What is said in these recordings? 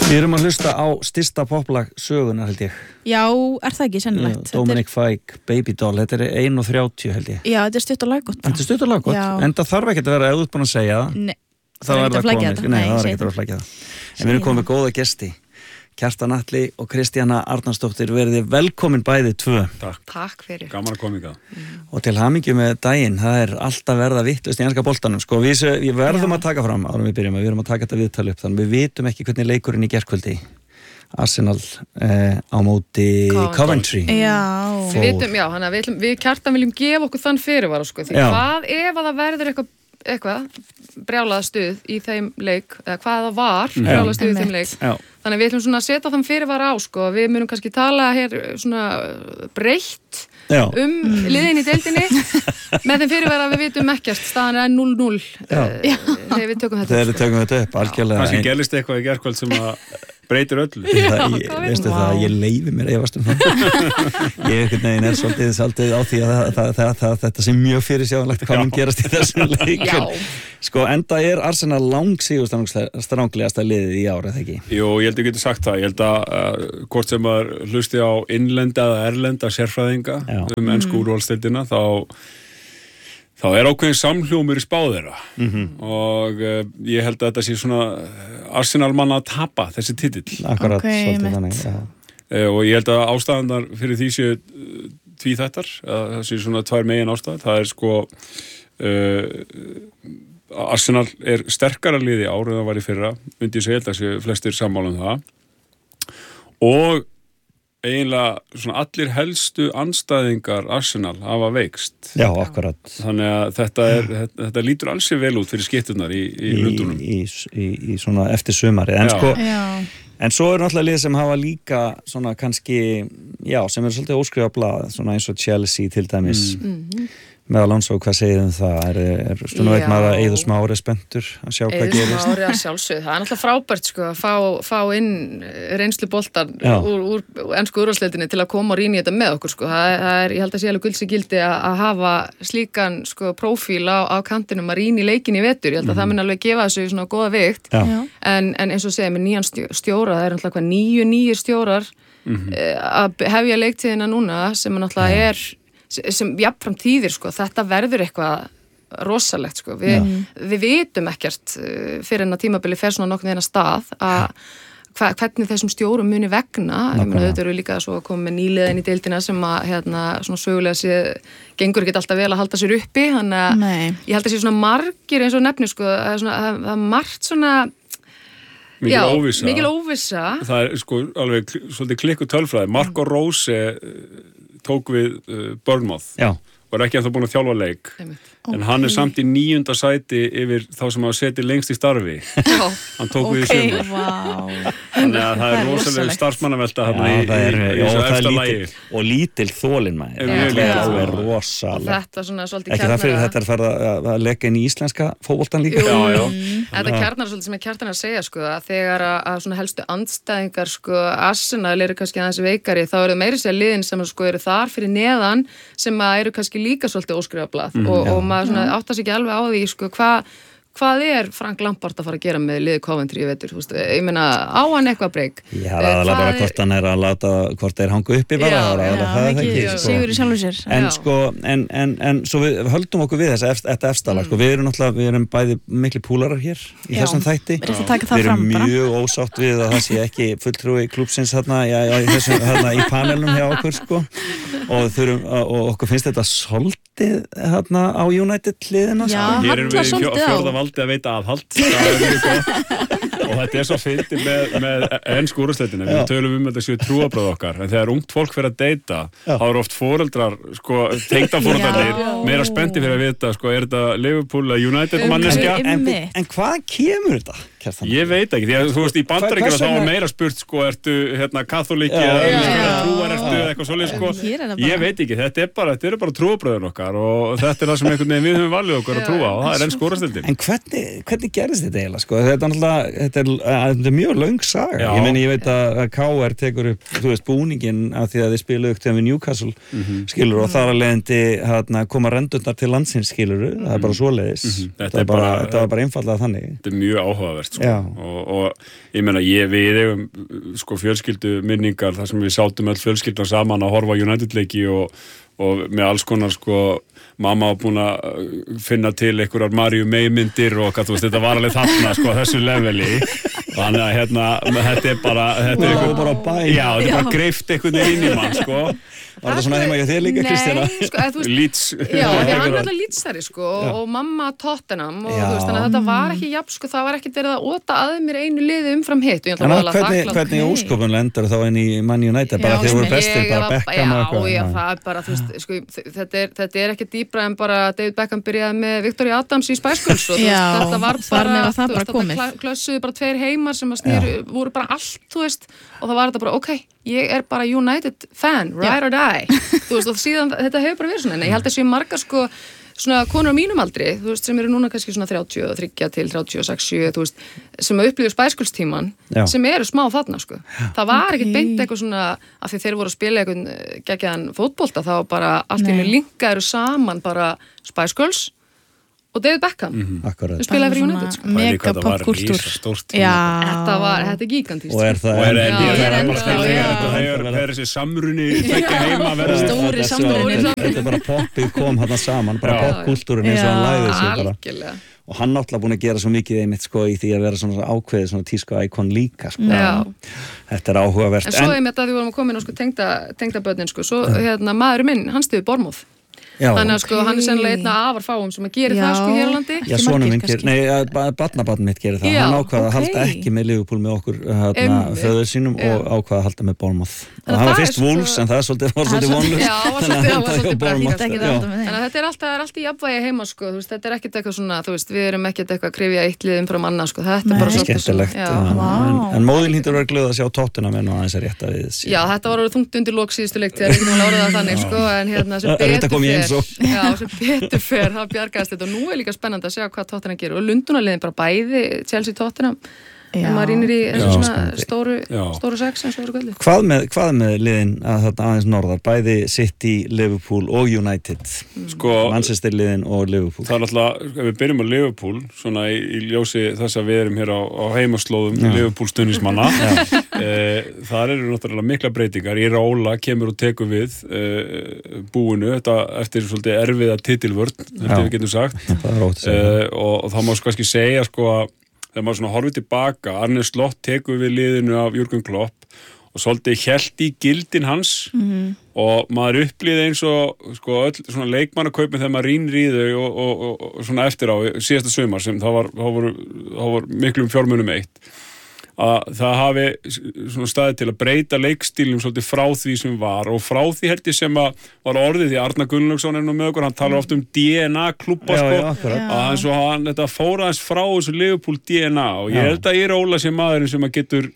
Við erum að hlusta á stysta poplag sögunar held ég. Já, það ekki sennilegt? Dominic Fike, Baby Doll, þetta 1:30 held ég. Já, þetta stutt og laggott. Þetta stutt og laggott, en það þarf ekki að vera ef þú ert búin að segja það. Nei, það er ekki að flækja þetta. Nei, það er ekki að flækja það. En við erum komið með góða gesti. Kjartan Atli og Kristjana Arnarsdóttir, verið velkomin bæði tvö. Takk fyrir. Gaman að koma í það. Og til hamingju með daginn, það alltaf verða vitlaust í enska boltanum. Sko, við verðum að taka fram, árum við byrjum, við erum að taka þetta viðtal upp, þannig við vitum ekki hvernig leikurinn í gærkvöldi. Arsenal á móti Coventry. Já. Við vitum, já, þannig að við Kjartan viljum gefa okkur þann fyrirvara, sko, því hvað ef að það verður eitthvað brjálað stuð í þeim leik, eða hvað það var brjálað stuð í þeim leik. Þannig að við ætlum svona að setja þann fyrirvara á, sko, við munum kannski tala hér svona breytt liðin í deildinni með þeim fyrirvara að við vitum ekkert, staðan 0-0 þegar við tökum þetta upp. Þegar við tökum þetta upp, algjörlega. Kannski gerlist eitthvað í gærkvöld sem að breytir öllu. Veistu það, ég leyfi mér að efast það. Ég einhvern veginn svolítið á því að þetta sé mjög fyrirsjáanlegt hvað mun gerast í þessum leikum. Sko, enda Arsenal langsigurstranglegasta liðið í ár, eða ekki? Jú, ég held að ég geti sagt það. Ég held að hvort sem maður hlusti á innlenda eða erlenda sérfræðinga ensku úrvalsdeildina, þá ákveðin samhljómur í spá þeirra og ég held að þetta sé svona Arsenal manna að tapa þessi titill. Akkurat, svolítið þannig, og ég held að ástæðanar fyrir því séu tvíþættar, það sé svona tvær megin ástæður. Það sko Arsenal sterkara liði í ár en það var í fyrra, myndi ég segja, held að sé flestir sammála um það, og eiginlega svona allir helstu andstæðingar Arsenal hafa veikst. Já, akkurat. Þannig að þetta lítur alls vel út fyrir skipturnar í Lundunum. Í svona eftir sumarið. En svo náttúrulega lið sem hafa líka svona kannski, sem svolítið óskrifað blað, svona eins og Chelsea til dæmis. Með Alonso, hvað segir það? Svona veit maður að Eiður Smári spenntur að sjá hvað gerist? Eiður Smári að sjálfsögðu. Það náttúrulega frábært, sko, að fá inn reynslu boltan úr ensku úrvalsdeildinni til að koma og rýna í þetta með okkur, sko. Ég held að sé alveg gulds í gildi að hafa slíkan, sko, prófíl á kantinum að rýna í leikin í vetur. Ég held að það mun alveg gefa þessu svona góða vikt. En eins og segja, með nýjan stjóra, það náttúrulega 9 nýjir stjórar að hefja leiktíðina núna sem náttúrulega sem jafnframt þýðir, sko, þetta verður eitthvað rosalegt, sko, við vitum ekkert fyrir en að tímabili fer svona nokkuð eina stað að hvernig þessum stjórum muni vegna. Ég meina, auðvitað eru líka svo að koma með nýliðin í deildina sem að svona sögulega sé gengur ekki alltaf vel að halda sér uppi, þannig að ég held að sé svona margir eins og nefnir, sko, það margt svona mikil óvissa. Það sko alveg svolítið klikku tölfræði. Marco Rose tók við Bournemouth og ekki ennþá búin að þjálfa leik en hann samt í 9. sæti yfir þá sem hafa setið lengst í starfi. Hann tók við í sumar. Þannig að það rosalega starfsmannavelta í þessu efsta lagi. Og lítil þolinmæður. Það er rosalega. Þetta svona svolítið kjarnar. Ekki það fyrir þetta farið að leka inn í íslenska fótboltan líka. Þetta kjarnar svolítið sem Kjartan að segja, sko, að þegar að svona helstu andstæðingar, sko, Arsenal eru kannski aðeins veikari, þá eru meiri sér liðin sem, sko, eru þar fyrir neðan sem eru kannski líka svolítið óskrifablað og maður svona áttar sig ekki alveg á því, sko, hvað Frank Lampard að fara að gera með liði Coventry í vetur, ég meina, á hann eitthvað breyk? Já, aðalega bara hvort hann að láta hvort hangu uppi bara, það ekki, sko. Sigur í sjálfur sér. En sko, en svo við höldum okkur við þetta efstala, sko, við erum bæði mikli púlarar hér í þessum þætti. Við erum mjög ósátt við að það sé ekki fulltrúi klúbbsins þarna í panelnum hjá okkur, sko, og okkur finnst þetta svolítið þarna á United hliðina, sko. Hér erum við í fjórða valdi að veita aðhald og þetta svo fyndið með ensku úrvalsdeildina. Við tölum þetta séu trúarbröð okkar, en þegar ungt fólk fer að deyta þá eru oft foreldrar, sko, tengdaforeldrarnir meira spennti fyrir að vita, sko, þetta Liverpool eða United manneskja? En hvað kemur þetta? Ég veit ekki, því að þú veist í Bandaríkjunum þá var meira spurt, sko, ertu kaþólíki eða trúar ertu eða eitthvað svoleiðis, sko. Ég veit ekki, þetta eru bara trúarbröðin okkar og þetta það sem einhvern veginn við höfum valið okkur að trúa og það ensku úrvalsdeildin. En hvernig gerðist þetta eiginlega, sko? Þetta er mjög löng saga. Ég veit að KR tekur upp, þú veist, búningin af því að þið spiluðu upp við Newcastle, skilur, og þar að leiðandi koma rendurnar til landsins, skilur, það er bara svoleiðis. Þetta var bara einfaldlega þannig. Þetta er mjög áhugavert. sko. og ég meina við eigum sko fjölskyldu minningar þar sem við sátum öll fjölskyldan saman að horfa United-leiki og með alls konar sko mamma var búin að finna til einhverjar Maríu May-myndir og hvað þú veist, þetta var alveg þarna sko þessu leveli þannig að þetta er bara þetta er bara bæ já, þetta er bara greift einhvern veginn í mann sko Var þetta svona heima hjá þér líka, Kristína? Nei, sko, þú veist, Leeds. Já, því hann er alltaf Leedsari, sko, og mamma Tottenham, og þú veist, þannig að þetta var ekki jafn, sko, það var ekkert verið að óta að mér einu liði umfram hitt. Hvernig óskopunlega endar þá inn í Man United, bara þegar voru bestir, bara Beckham og eitthvað? Já, það er bara, þú veist, sko, þetta er ekki dýbra en bara David Beckham byrjaði með Victoria Adams í Spice Girls, og þetta var bara, þetta klössuðu bara tveir heimar sem voru bara allt, þú veist, og það var þetta bara, ok, ég er bara United fan, ride or die þú veist, og síðan, þetta hefur bara verið svona en ég held að séu margar sko svona konur á mínum aldri, þú veist, sem eru núna kannski svona 33 til 36, 7, þú veist sem að upplýðu spæskulstíman sem eru smá þarna, sko. Það var ekkert beint eitthvað svona, af því þeir voru að spila eitthvað geggjaðan fótbolta, þá bara allt í einu linkaðu saman bara spæskuls og David Beckham Akkurat. Þau spilaði fyrir United, sko. Mega popkultúr. Þetta er gigantískt. Og er það það er þessi samruni tekja heima stóri samruni. Þetta er bara poppið kom þarna saman, bara popkultúrin eins og hann læði sig bara. Algjörlega. Og hann náttúrulega búin að gera svo mikið einmitt sko í því að vera svona ákveðið svona tísku-íkon líka sko. Þetta er áhugavert. En svo einmitt að við vorum að koma inn og sko tengda börnin sko, svo maðurinn minn, hann stiði Bournemouth. Þannig að sko hann er sennilega einn af afarfáum sem að gera það sko hér á landi. Já, sonur minn barnabarn mitt gerir það. Hann ákvaði að halda ekki með Liverpool með okkur föður sínum og ákvaði að halda með Bournemouth. Hann var fyrst Wolves en það var svolítið vonlust. Já, það var svolítið brætt. Þannig að þetta er allt í jafnvægi heima sko, þú veist, þetta er ekkert eitthvað svona, þú veist, við erum ekkert eitthvað að krifja eitt lið umfram annað sko, þetta er bara skemmtilegt. En móðin hlýtur verið glöð að sjá Tottenham en aðeins er rétt að við. Já, þetta var orðið þungt undir lok síðustu leik þegar við orðið það þannig sko, en hérna sem betur fer, það bjargaðist þetta og nú er líka spennandi að sjá hvað Tottenham gerir og Lundunarliðin bara bæði Chelsea Tottenham en maður rýnir í svona stóru sex eins og voru kvöldi. Hvað með liðin að þarna aðeins norðar, bæði City, Liverpool og United, Manchester liðin og Liverpool? Það er alltaf, ef við byrjum á Liverpool, svona í ljósi þess að við erum hér á heimaslóðum Liverpool stuðningsmanna, þar eru náttúrulega mikla breytingar. Íraola kemur og tekur við búinu, þetta eftir svolítið erfiða titilvörn, þetta við getum sagt, og það má kannski segja sko að þegar maður svona horfið tilbaka, Arne Slott tekur við liðinu af Jürgen Klopp og svolítið hélt í gildin hans og maður upplýði eins og sko öll svona leikmannakaupin þegar maður rýnir í þau og svona eftir á síðasta sumar sem það var miklum fjármunum eitt að það hafi svona staðið til að breyta leikstílum svolítið frá því sem var og frá því held ég sem að var orðið því Arnar Gunnlaugsson er nú með okkur, hann talar oft DNA klúbba sko, að þetta fór aðeins frá þessu Liverpool DNA og ég held að Íraola sé maðurinn sem að getur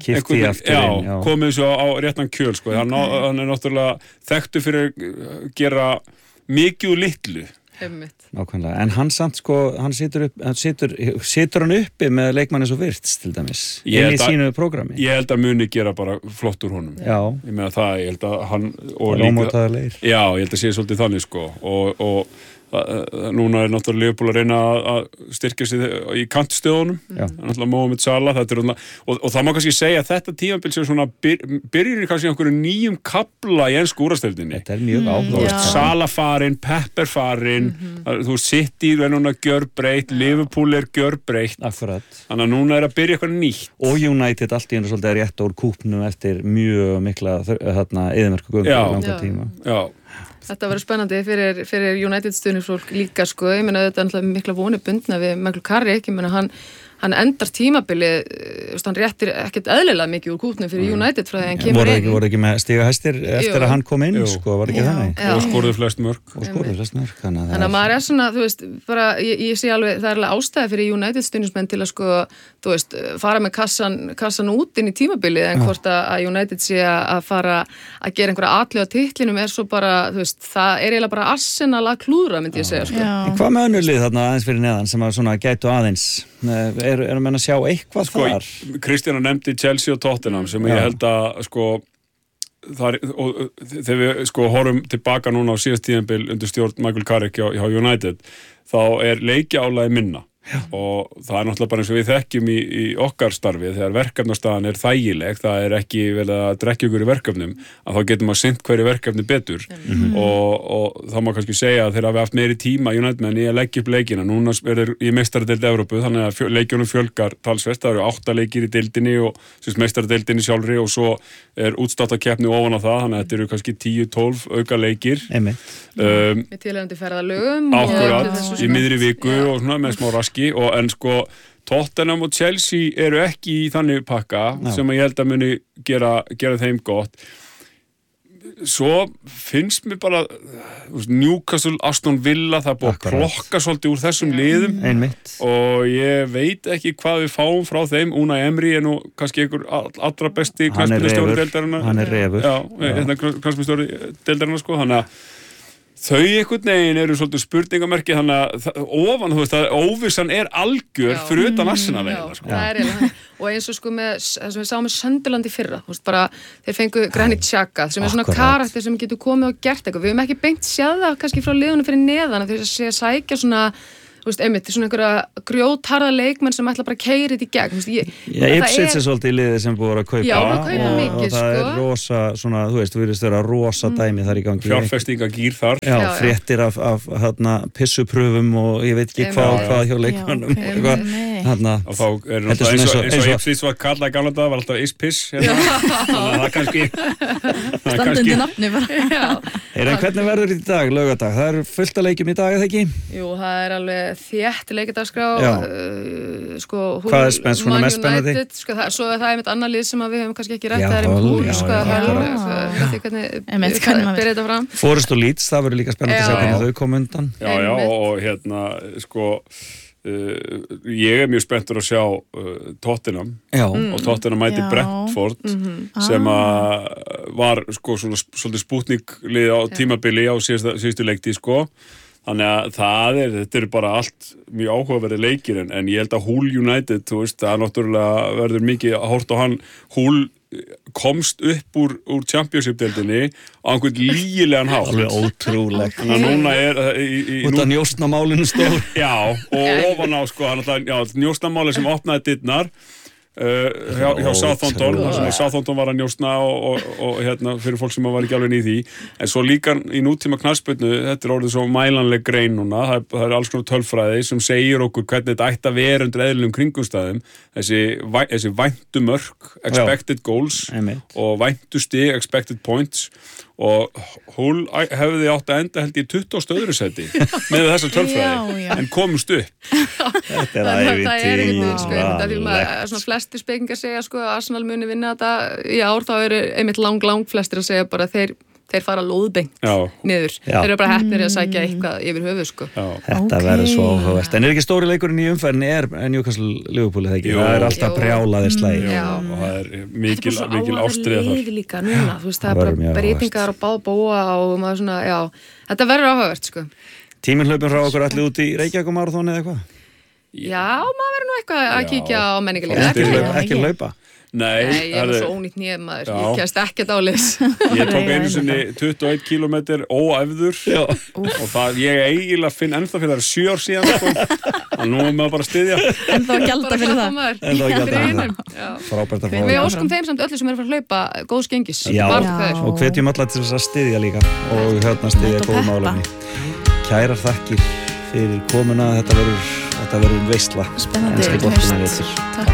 komið svo á réttan kjöl sko, hann er náttúrulega þekktur fyrir að gera mikið og litlu. Nákvæmlega, en hann samt sko hann situr hann uppi með leikmanni svo virts til dæmis inn í sínu prógrami. Ég held að muni gera bara flott úr honum. Ég meina það, ég held að hann og líka, já, ég held að sé svolítið þannig sko og núna er náttúrulega Liverpool að reyna að styrkja sig í kantstöðunum náttúrulega Mohamed Salah og það má kannski segja að þetta tímabil sem svona byrjir kannski einhverju nýjum kafla í ensku úrvalsdeildinni. Þetta er mjög áhugavert. Salah farinn, Pep er farinn, þú veist City er núna gjörbreytt, Liverpool er gjörbreytt. Akkurat. Þannig að núna er að byrja eitthvað nýtt. Og United allt í einu svolítið rétt úr kúpnum eftir mjög mikla eyðimerku göngu í langa tíma. Já. Þetta verður spennandi fyrir United stuðningsfólk líka sko, ég meina þetta er náttúrulega mikla vonir bundna við Michael Carrick, ég meina hann endar tímabilið, hann réttir ekkert eðlilega mikið úr kútnum fyrir United frá því hann kemur inn. Voru ekki með stigahæstir eftir að hann kom inn, sko, var ekki þannig? Og skoruðu flest mörk. Þannig að maður er svona, þú veist, bara, ég sé alveg, það er alveg ástæði fyrir United stuðningsmenn til að sko, þú veist, fara með kassan út inn í tímabilið, en hvort að United sé að fara að gera einhverja atlögu á titlinum er svo bara, þú veist, það er eiginlega bara Arsenal að klúðra, myndi ég segja, sko. Hvað með önnur lið þarna aðeins fyrir neðan sem að svona gætu aðeins erum við að sjá eitthvað þar? Kristjana nefndi Chelsea og Tottenham sem ég held að sko þar, og þegar við sko horfum tilbaka núna á síðast tíðanbil undir stjórn Michael Carrick hjá United þá er leikjaálagi minna og það náttúrulega bara eins og við þekkjum í okkar starfi þegar verkefnastaðan þægileg, það ekki vel að drekja ykkur í verkefnum, að þá getum að sinnt hverju verkefni betur og þá má kannski segja að þeir hafi haft meiri tíma United í að leggja upp leikina. Núna í meistaradeild Evrópu, þannig að leikjunum fjölgar talsvert, það eru 8 leikir í deildinni og meistaradeildinni sjálfri og svo útstáttakeppni ofan á það, þannig að þetta eru kannski 10-12 auka leikir með tilhægandi ferðalögum í miðri viku og svona með smá raski en sko Tottenham og Chelsea eru ekki í þannig pakka sem ég held að muni gera þeim gott. Svo finnst mér bara Newcastle, Aston Villa, það búið að plokka svolítið úr þessum liðum og ég veit ekki hvað við fáum frá þeim. Unai Emery nú kannski einhver allra besti knattspyrnustjóri deildarinnar. Hann refur. Knattspyrnustjóri deildarinnar sko, þannig að þau einhvern veginn eru svolítið spurningamerki, þannig að ofan, þú veist, að óvissan algjör fyrir utan Arsenal sko. Það eiginlega, og eins og sko með það sem við sáum með Sunderland í fyrra, þú veist, bara þeir fengu Granit Xhaka, sem svona karakter sem getur komið og gert eitthvað. Við höfum ekki beint séð það kannski frá liðunum fyrir neðan að þeir sækja svona, þú veist, einmitt, svona einhverja grjótharða leikmenn sem ætla bara að keyra þetta í gegn. Ipswich svolítið í liði sem búið að kaupa. Já, að kaupa mikið, og það rosa, svona, þú veist, virðist vera rosa dæmi þar í gangi. Fjárfestingagýr þar. Já, fréttir af pissupröfum og ég veit ekki hvað hjá leikmennum. Og þá náttúrulega eins og Ipswich var kallað í gamla daga, var alltaf Ispiss. Það kannski standandi nafni bara. Hvernig verður í dag, laugardag? Það fullt að leikjum í dag, eða ekki? Jú, það alveg þétt leikadagskrá sko, hvað mest spennandi? Sko, svo það einmitt annað lið sem við höfum kannski ekki rætt, það Húl sko, hvernig byrja þetta fram. Forest og Leeds, það verður líka spennandi að segja hvernig þau kom undan. Já, og sko ég mjög spenntur að sjá Tottenham og Tottenham mæti Brentford sem var sko svolítið spútninglið á tímabili á síðustu leiktíð sko. Þannig að þetta eru bara allt mjög áhugaverðir leikir en ég held að Hull United, þú veist, það náttúrulega verður mikið að horta á hann. Hull komst upp úr Championship-deildinni á einhvern lygilegan hátt. Alveg ótrúlegt. Þannig að núna út af njósnamálinu stór. Já, og ofan á sko, njósnamáli sem opnaði dyrnar hjá Southampton, þar sem Southampton var að njósna og fyrir fólk sem var ekki alveg í því, en svo líka í nútíma knattspyrnu, þetta orðið svo mælanleg grein núna, það alls konar tölfræði sem segir okkur hvernig þetta ætti að vera undir eðlilegum kringumstæðum, þessi væntu mörk, expected goals og væntu stig, expected points, og Hull hefði átt að enda held í 20. öðru seti með þessa tölfræði, en komust upp. Þetta ævintýrlegt. Svona flestir spekingar segja sko að Arsenal muni vinna þetta í ár, þá eru einmitt lang flestir að segja bara þeir fara lóðbengt niður. Þeir eru bara heppnir að sækja eitthvað yfir höfuð sko. Þetta verður svo áhugavert. En ekki stóri leikurinn í umferðinni Newcastle Liverpool eða ekki? Það alltaf brjálaðir slægir. Og það mikil ástriða þar. Lífi líka núna, þú veist, það bara breytingar og báða og maður svona, þetta verður áhugavert sko. Tíminn hlaupin frá okkur allir út í Reykjavík maraþon eða eitthvað? Já, maður verður nú eitthvað að kíkja á menningarlífið. Ekki hlaupa? Nei, ég er svo ónýtt nýjum maður, ég kemst ekkert ális. Ég tók einu sinni 21 kilometr óæfður og ég eiginlega finn ennþá fyrir það 7 ár síðan og nú er maður bara að styðja. Ennþá að gjalda fyrir það. Frábært að fá. Við óskum þeim samt öllu sem eru að fara að hlaupa góðs gengis. Já, og hvetjum alla til þess að styðja líka og styðja góð málefni. Kærar þakkir fyrir komuna, þetta verður veisla. Spennandi.